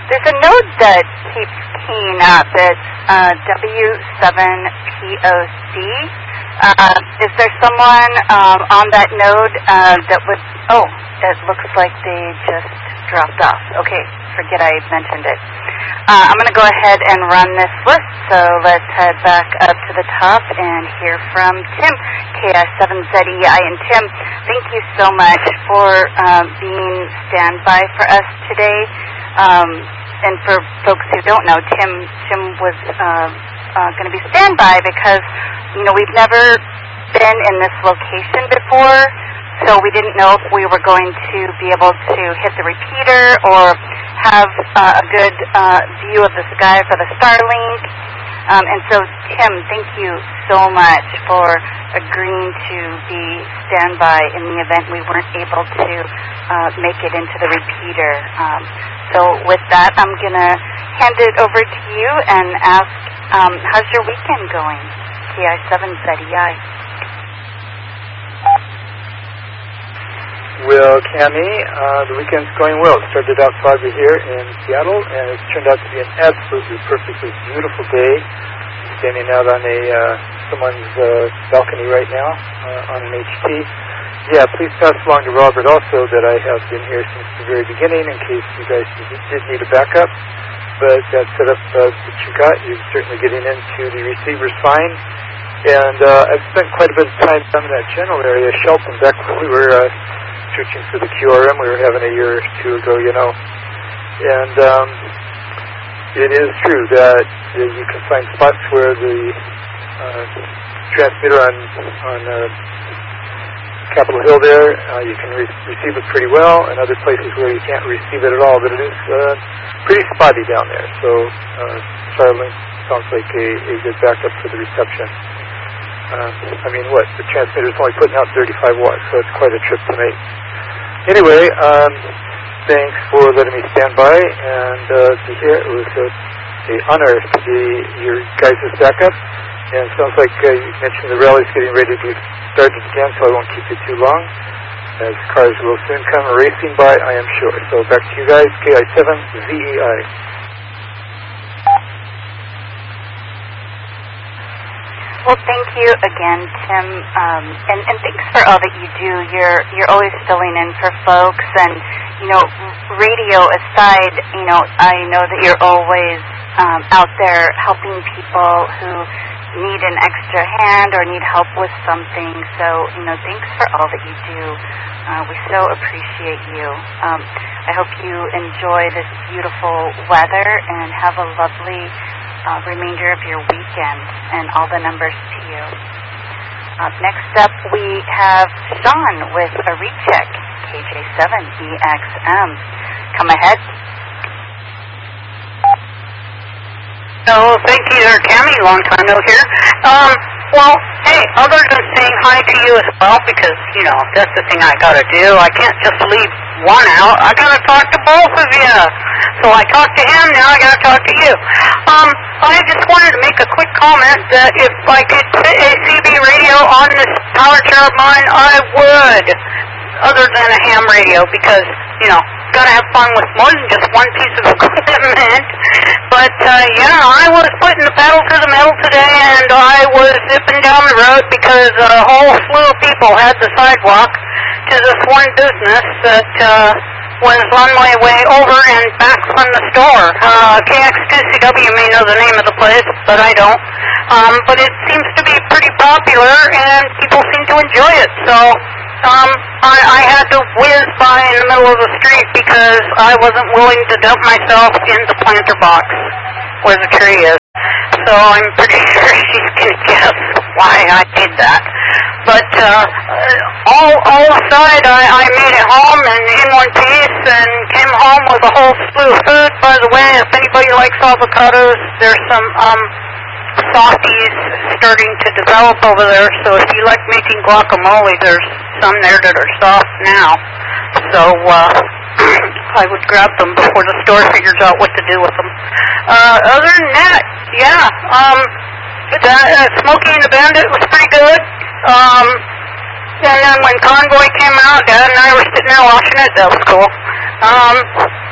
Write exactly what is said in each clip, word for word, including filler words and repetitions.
there's a node that keeps keying up. It's uh, W seven P O C. Uh, is there someone um, on that node uh, that would... Oh, it looks like they just dropped off. Okay, forget I mentioned it. Uh, I'm going to go ahead and run this list, so let's head back up to the top and hear from Tim, K I seven Z E I. And Tim, thank you so much for um, being standby for us today. Um, and for folks who don't know, Tim, Tim was uh, uh, going to be standby because, you know, we've never been in this location before, so we didn't know if we were going to be able to hit the repeater or have uh, a good uh, view of the sky for the Starlink. Um, and so, Tim, thank you so much for agreeing to be standby in the event we weren't able to uh, make it into the repeater. Um, so with that, I'm going to hand it over to you and ask, um, how's your weekend going, K I seven Z E I? Well, Cami, uh, the weekend's going well. It started out foggy here in Seattle, and it's turned out to be an absolutely perfectly beautiful day. I'm standing out on a uh, someone's uh, balcony right now uh, on an H T. Yeah, please pass along to Robert also that I have been here since the very beginning in case you guys did need a backup. But that setup uh, that you got, you're certainly getting into the receivers fine. And uh, I've spent quite a bit of time down in that general area, Shelton, back when we were... Uh, searching for the Q R M we were having a year or two ago, you know. And um, it is true that uh, you can find spots where the uh, transmitter on on uh, Capitol Hill there, uh, you can re- receive it pretty well, and other places where you can't receive it at all, but it is uh, pretty spotty down there. So uh, Starlink sounds like a, a good backup for the reception. Uh, I mean, what? The transmitter's only putting out thirty-five watts, so it's quite a trip to make. Anyway, um, thanks for letting me stand by and uh, be here. It was a, a honor to be your guys' backup. And it sounds like uh, you mentioned the rally's getting ready to be started again, so I won't keep you too long, as cars will soon come racing by, I am sure. So back to you guys, K I seven Z E I. Well, thank you again, Tim, um, and, and thanks for all that you do. You're you're always filling in for folks, and you know, radio aside, you know, I know that you're always um, out there helping people who need an extra hand or need help with something. So, you know, thanks for all that you do. Uh, we so appreciate you. Um, I hope you enjoy this beautiful weather and have a lovely Uh, remainder of your weekend, and all the numbers to you. Uh, next up, we have Sean with a recheck, K J seven E X M. Come ahead. Oh, thank you there, Cami. Long time no hear. Um, well, hey, other than saying hi to you as well, because, you know, that's the thing I gotta do. I can't just leave one out. I gotta talk to both of you. So I talked to him, now I gotta talk to you. Um, I just wanted to make a quick comment that if I could fit a C B radio on this power chair of mine, I would, other than a ham radio, because, you know, gotta have fun with more than just one piece of equipment. But, uh, yeah, I was putting the pedal to the metal today, and I was zipping down the road because a whole slew of people had the sidewalk to this one business that, uh, was on my way over and back from the store. Uh, K X two C W may know the name of the place, but I don't. Um, but it seems to be pretty popular, and people seem to enjoy it. So um, I, I had to whiz by in the middle of the street because I wasn't willing to dump myself in the planter box where the tree is. So I'm pretty sure she's going to guess why I did that. But uh, all all aside, I, I made it home and in one piece and came home with a whole slew of food. By the way, if anybody likes avocados, there's some um, softies starting to develop over there. So if you like making guacamole, there's some there that are soft now. So uh, I would grab them before the store figures out what to do with them. Uh, other than that, yeah, um, the, uh, Smokey and the Bandit was pretty good. Um, and then when Convoy came out, Dad and I were sitting there watching it. That was cool. Um,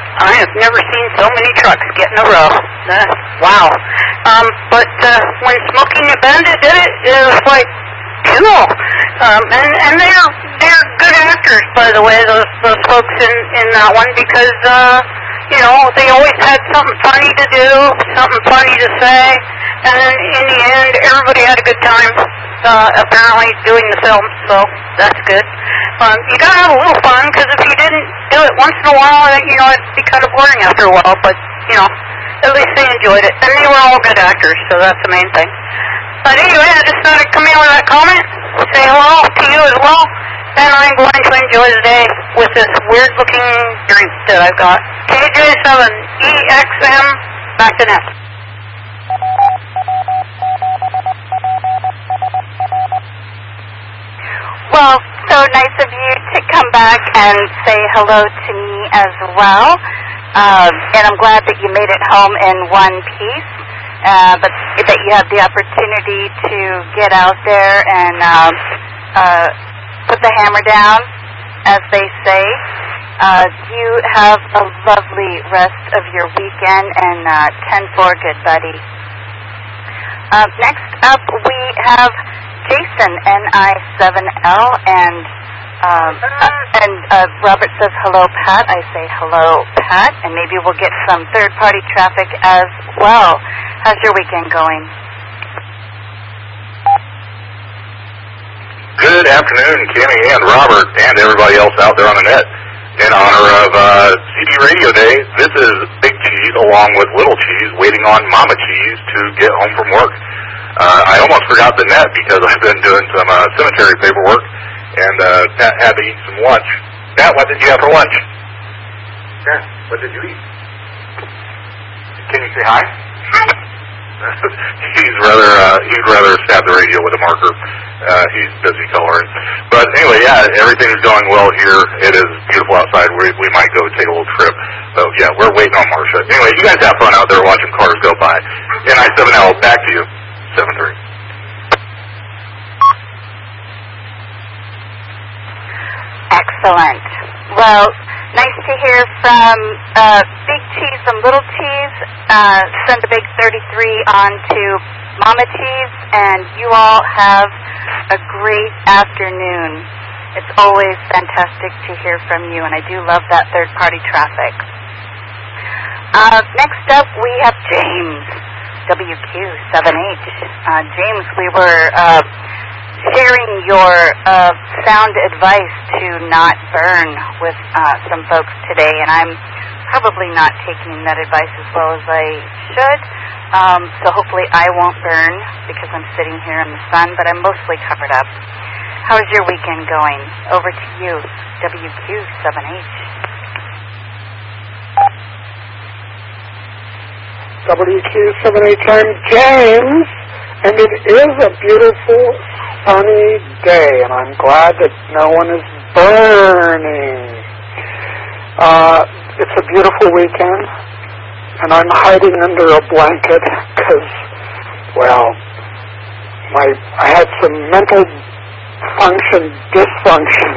I have never seen so many trucks get in a row. Uh, wow. Um, but uh, when Smokey and the Bandit did it, it was like, cool. Um, and and they're they're good actors, by the way, those those folks in in that one, because uh, you know, they always had something funny to do, something funny to say, and then in the end, everybody had a good time. Uh, apparently doing the film, so that's good. Um, you gotta have a little fun, because if you didn't do it once in a while, you know, it'd be kind of boring after a while, but, you know, at least they enjoyed it. And they were all good actors, so that's the main thing. But anyway, I just thought I'd come in with that comment, say hello to you as well, and I'm going to enjoy the day with this weird-looking drink that I've got. K J seven E X M, back to net. Well, so nice of you to come back and say hello to me as well. Um, and I'm glad that you made it home in one piece, uh, but that you had the opportunity to get out there and um, uh, put the hammer down, as they say. Uh, you have a lovely rest of your weekend, and uh, ten four, good buddy. Uh, next up, we have Jason, N I seven L, and um, uh, and uh, Robert says hello, Pat. I say hello, Pat, and maybe we'll get some third-party traffic as well. How's your weekend going? Good afternoon, Kenny and Robert, and everybody else out there on the net. In honor of uh, C D Radio Day, this is Big Cheese along with Little Cheese waiting on Mama Cheese to get home from work. Uh, I almost forgot the net because I've been doing some uh, cemetery paperwork, and uh, Pat had to eat some lunch. Pat, what did you have for lunch? Pat, what did you eat? Can you say hi? Hi. he's rather uh, he'd rather stab the radio with a marker. Uh, he's busy coloring. But anyway, yeah, everything's going well here. It is beautiful outside. We we might go take a little trip. So yeah, we're waiting on Marcia. Anyway, you guys have fun out there watching cars go by. N I seven L, back to you. seven three. Excellent. Well, nice to hear from uh, Big Cheese and Little Cheese. Uh, send a big thirty-three on to Mama Cheese, and you all have a great afternoon. It's always fantastic to hear from you, and I do love that third-party traffic. Uh, next up, we have James. W Q seven H. Uh, James, we were uh, sharing your uh, sound advice to not burn with uh, some folks today, and I'm probably not taking that advice as well as I should, um, so hopefully I won't burn because I'm sitting here in the sun, but I'm mostly covered up. How's your weekend going? Over to you, W Q seven H. W Q seven H, I'm James, and it is a beautiful, sunny day, and I'm glad that no one is burning. Uh, it's a beautiful weekend, and I'm hiding under a blanket because, well, my I had some mental function dysfunction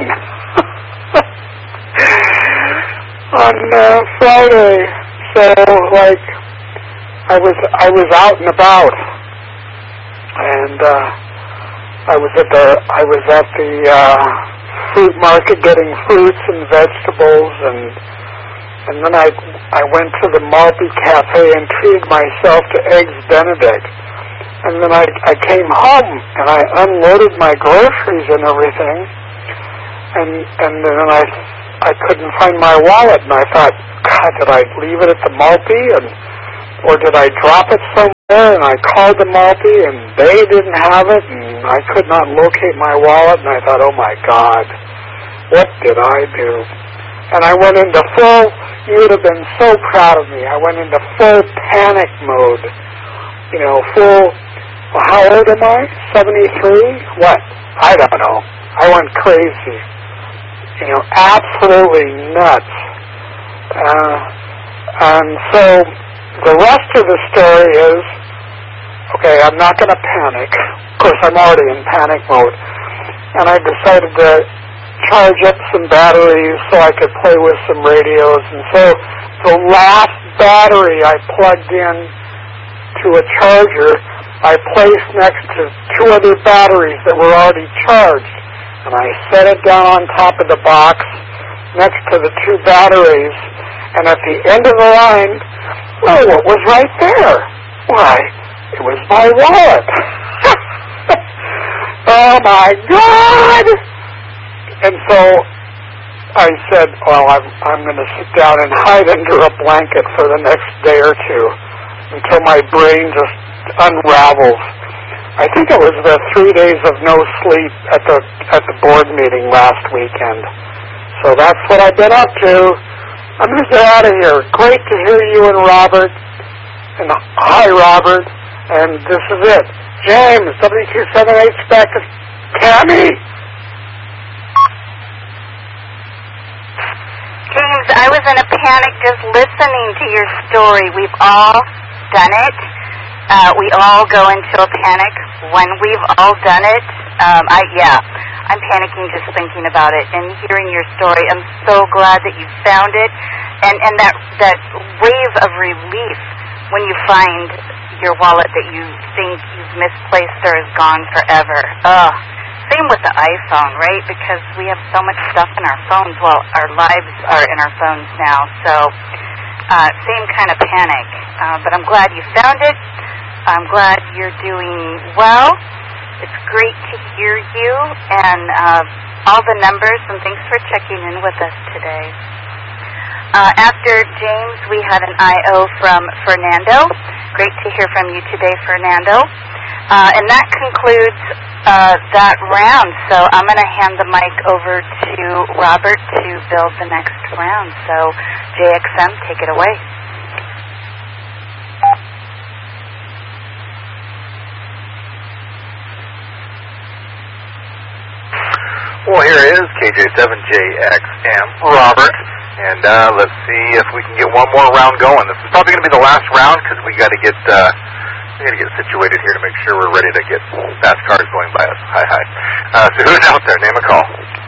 on uh, Friday, so, like, I was I was out and about, and uh, I was at the I was at the uh, fruit market getting fruits and vegetables, and and then I I went to the Maltby Cafe and treated myself to eggs Benedict, and then I I came home and I unloaded my groceries and everything, and and then I I couldn't find my wallet, and I thought, God, did I leave it at the Maltby and or did I drop it somewhere? And I called the Maltby, and they didn't have it, and I could not locate my wallet, and I thought, oh, my God, what did I do? And I went into full, you would have been so proud of me, I went into full panic mode, you know, full, well, how old am I? seventy-three? What? I don't know. I went crazy. You know, absolutely nuts. Uh, and so the rest of the story is, okay, I'm not going to panic. Of course, I'm already in panic mode. And I decided to charge up some batteries so I could play with some radios. And so the last battery I plugged in to a charger, I placed next to two other batteries that were already charged. And I set it down on top of the box next to the two batteries. And at the end of the line, well, what was right there? Why, it was my wallet. Oh, my God! And so I said, well, I'm, I'm going to sit down and hide under a blanket for the next day or two until my brain just unravels. I think it was the three days of no sleep at the at the board meeting last weekend. So that's what I've been up to. I'm going to get out of here. Great to hear you and Robert. And hi, Robert. And this is it. James, W Q seventy-eight back to Tammy. James, I was in a panic just listening to your story. We've all done it. Uh, we all go into a panic when we've all done it. Um, I yeah, I'm panicking just thinking about it and hearing your story. I'm so glad that you found it, and and that that wave of relief when you find your wallet that you think you've misplaced or is gone forever. Ugh. Same with the iPhone, right? Because we have so much stuff in our phones. Well, our lives are in our phones now, so uh, same kind of panic. Uh, but I'm glad you found it. I'm glad you're doing well. It's great to hear you and uh, all the numbers, and thanks for checking in with us today. Uh, after James, we had an I O from Fernando. Great to hear from you today, Fernando. Uh, and that concludes uh, that round. So I'm going to hand the mic over to Robert to build the next round. So J X M, take it away. Well, here is K J seven J X M, Robert, and uh, let's see if we can get one more round going. This is probably going to be the last round because we got to get uh, we got to get situated here to make sure we're ready to get fast cars going by us. Hi, hi. Uh, so who's out there? Name a call.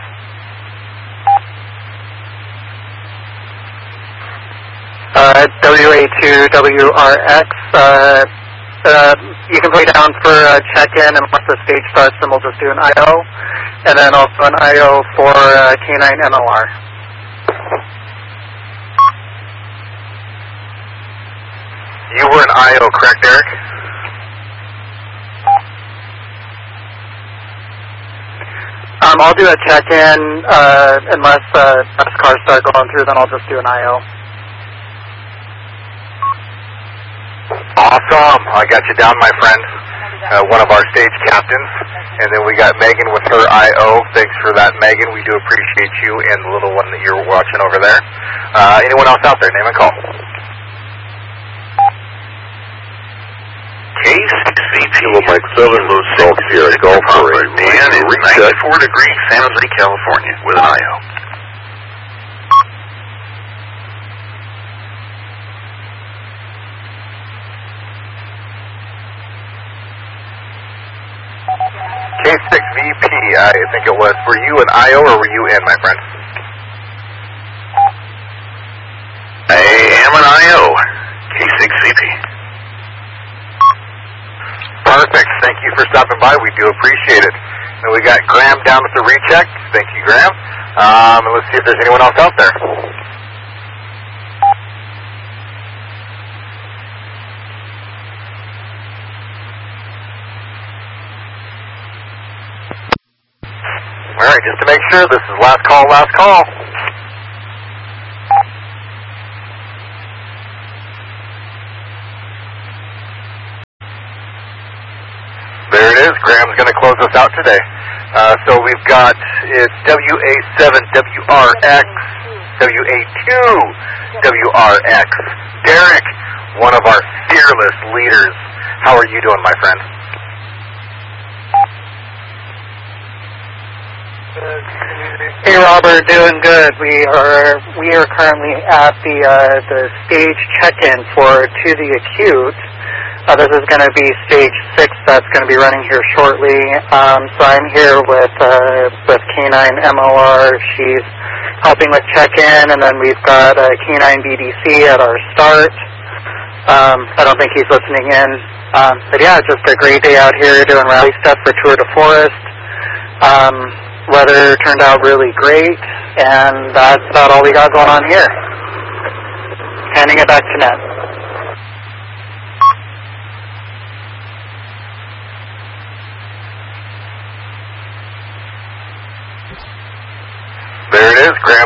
Uh, W A two W R X. Uh, uh, you can play down for uh, check-in, and once the stage starts, then we'll just do an I O. And then also an I O for uh, K nine M L R. You were an I O, correct, Eric? Um, I'll do a check-in uh, unless uh, fast cars start going through, then I'll just do an I O. Awesome. I got you down, my friend. Uh, one of our stage captains. And then we got Megan with her I O. Thanks for that, Megan. We do appreciate you and the little one that you're watching over there. Uh, anyone else out there? Name and call. K six C P, Mike seven, Golf Sierra, Golf Parade. Dan is ninety-four degrees, San Jose, California, with an I O. K six V P, I think it was. Were you an I O or were you in, my friend? I am an I O. K six C P. Perfect. Thank you for stopping by. We do appreciate it. And we got Graham down with the recheck. Thank you, Graham. Um, and let's see if there's anyone else out there. All right, just to make sure, this is last call, last call. There it is. Graham's going to close us out today. Uh, so we've got it's W A seven W R X, W A two W R X. Derek, one of our fearless leaders. How are you doing, my friend? Hey, Robert, doing good. We are we are currently at the uh, the stage check-in for To the Acute. Uh, this is going to be stage six. That's going to be running here shortly. Um, so I'm here with uh, with Canine M L R. She's helping with check-in, and then we've got uh, Canine B D C at our start. Um, I don't think he's listening in. Um, but yeah, just a great day out here doing rally stuff for Tour de Forest. Um, weather turned out really great, and that's about all we got going on here. Handing it back to Ned.